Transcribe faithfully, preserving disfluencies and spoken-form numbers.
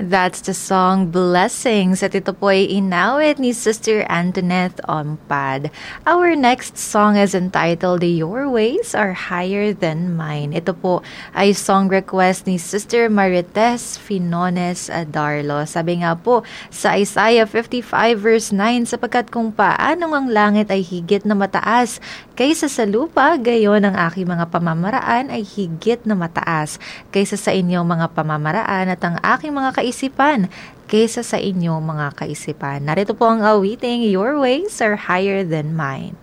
That's the song Blessings at ito po ay inawit ni Sister Antoinette Ompad. Our next song is entitled Your Ways Are Higher Than Mine. Ito po ay song request ni Sister Marites Finones Adarlo. Sabi nga po sa Isaiah fifty-five verse nine, sapagkat kung paanong ang langit ay higit na mataas kaysa sa lupa, gayon ang aking mga pamamaraan ay higit na mataas kaysa sa inyong mga pamamaraan at ang aking mga kaisipan kaysa sa inyong mga kaisipan. Narito po ang awiting, Your Ways Are Higher Than Mine.